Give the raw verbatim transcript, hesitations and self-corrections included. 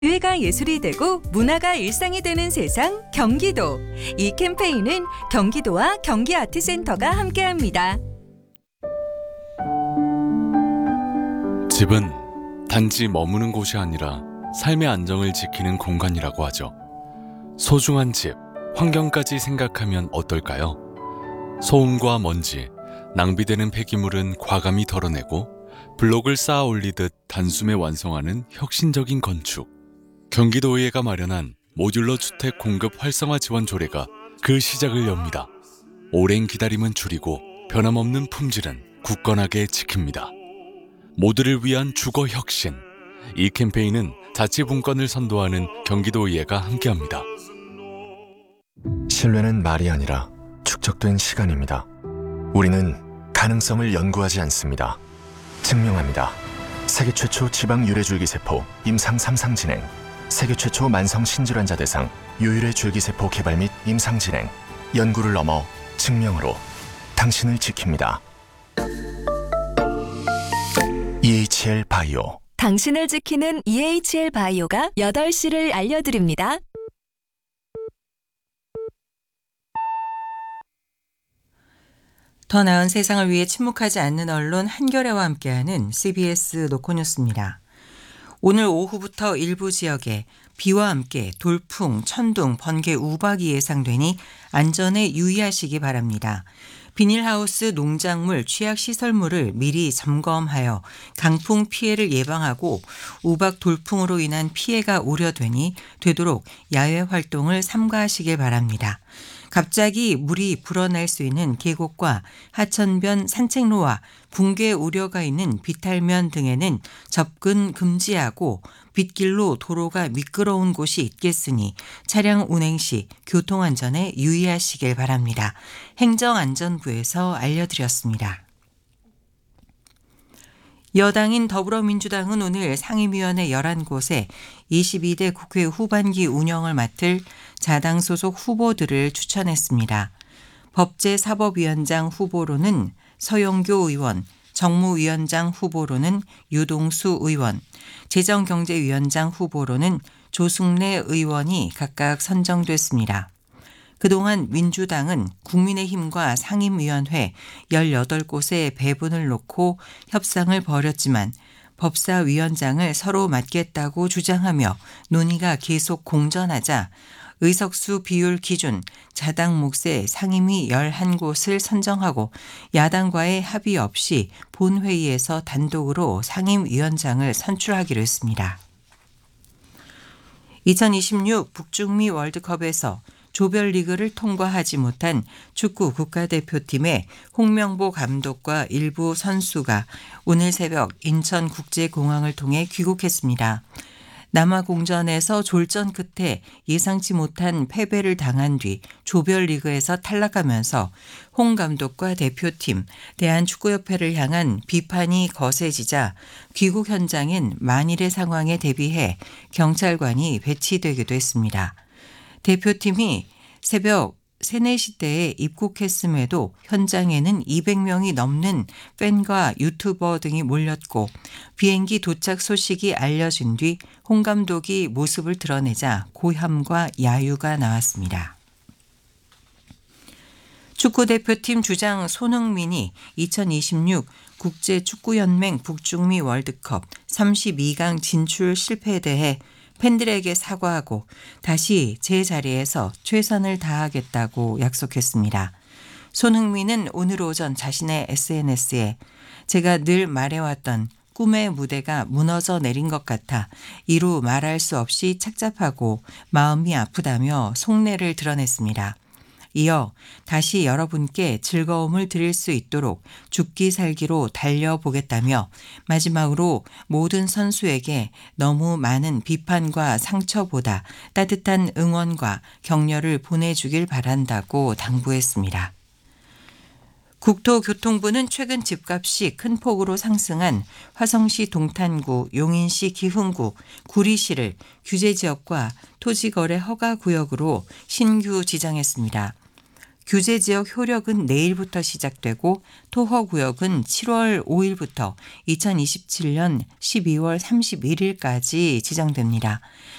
교회가 예술이 되고 문화가 일상이 되는 세상 경기도. 이 캠페인은 경기도와 경기아트센터가 함께합니다. 집은 단지 머무는 곳이 아니라 삶의 안정을 지키는 공간이라고 하죠. 소중한 집, 환경까지 생각하면 어떨까요? 소음과 먼지, 낭비되는 폐기물은 과감히 덜어내고 블록을 쌓아 올리듯 단숨에 완성하는 혁신적인 건축. 경기도의회가 마련한 모듈러 주택 공급 활성화 지원 조례가 그 시작을 엽니다. 오랜 기다림은 줄이고 변함없는 품질은 굳건하게 지킵니다. 모두를 위한 주거 혁신. 이 캠페인은 자치분권을 선도하는 경기도의회가 함께합니다. 신뢰는 말이 아니라 축적된 시간입니다. 우리는 가능성을 연구하지 않습니다. 증명합니다. 세계 최초 지방 유래줄기세포 임상 삼 상 진행, 세계 최초 만성 신질환자 대상 유일의 줄기세포 개발 및 임상 진행, 연구를 넘어 증명으로 당신을 지킵니다. 이에이치엘 바이오. 당신을 지키는 이에이치엘 바이오가 여덟 시를 알려드립니다. 더 나은 세상을 위해 침묵하지 않는 언론 한겨레와 함께하는 씨비에스 노코뉴스입니다. 오늘 오후부터 일부 지역에 비와 함께 돌풍, 천둥, 번개, 우박이 예상되니 안전에 유의하시기 바랍니다. 비닐하우스, 농작물, 취약시설물을 미리 점검하여 강풍 피해를 예방하고 우박 돌풍으로 인한 피해가 우려되니 되도록 야외 활동을 삼가하시길 바랍니다. 갑자기 물이 불어날 수 있는 계곡과 하천변 산책로와 붕괴 우려가 있는 비탈면 등에는 접근 금지하고 빗길로 도로가 미끄러운 곳이 있겠으니 차량 운행 시 교통안전에 유의하시길 바랍니다. 행정안전부에서 알려드렸습니다. 여당인 더불어민주당은 오늘 상임위원회 열한 곳에 이십이 대 국회 후반기 운영을 맡을 자당 소속 후보들을 추천했습니다. 법제사법위원장 후보로는 서영교 의원, 정무위원장 후보로는 유동수 의원, 재정경제위원장 후보로는 조승래 의원이 각각 선정됐습니다. 그동안 민주당은 국민의힘과 상임위원회 열여덟 곳의 배분을 놓고 협상을 벌였지만 법사위원장을 서로 맡겠다고 주장하며 논의가 계속 공전하자 의석수 비율 기준 자당 몫의 상임위 열한 곳을 선정하고 야당과의 합의 없이 본회의에서 단독으로 상임위원장을 선출하기로 했습니다. 이천이십육 북중미 월드컵에서 조별리그를 통과하지 못한 축구 국가대표팀의 홍명보 감독과 일부 선수가 오늘 새벽 인천국제공항을 통해 귀국했습니다. 남아공전에서 졸전 끝에 예상치 못한 패배를 당한 뒤 조별리그에서 탈락하면서 홍 감독과 대표팀, 대한축구협회를 향한 비판이 거세지자 귀국 현장엔 만일의 상황에 대비해 경찰관이 배치되기도 했습니다. 대표팀이 새벽 세, 네 시대에 입국했음에도 현장에는 이백 명이 넘는 팬과 유튜버 등이 몰렸고 비행기 도착 소식이 알려진 뒤 홍 감독이 모습을 드러내자 고함과 야유가 나왔습니다. 축구대표팀 주장 손흥민이 이천이십육 국제축구연맹 북중미 월드컵 삼십이 강 진출 실패에 대해 팬들에게 사과하고 다시 제 자리에서 최선을 다하겠다고 약속했습니다. 손흥민은 오늘 오전 자신의 에스엔에스에 제가 늘 말해왔던 꿈의 무대가 무너져 내린 것 같아 이루 말할 수 없이 착잡하고 마음이 아프다며 속내를 드러냈습니다. 이어 다시 여러분께 즐거움을 드릴 수 있도록 죽기 살기로 달려보겠다며 마지막으로 모든 선수에게 너무 많은 비판과 상처보다 따뜻한 응원과 격려를 보내주길 바란다고 당부했습니다. 국토교통부는 최근 집값이 큰 폭으로 상승한 화성시 동탄구, 용인시 기흥구, 구리시를 규제지역과 토지거래 허가구역으로 신규 지정했습니다. 규제 지역 효력은 내일부터 시작되고 토허 구역은 칠월 오일부터 이천이십칠년 십이월 삼십일일까지 지정됩니다.